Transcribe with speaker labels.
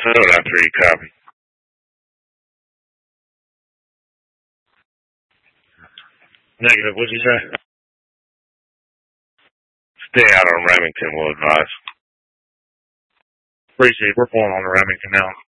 Speaker 1: Code after you copy. Negative, what'd you say? Stay out on Remington, will advise. Appreciate it. We're pulling on the Remington now.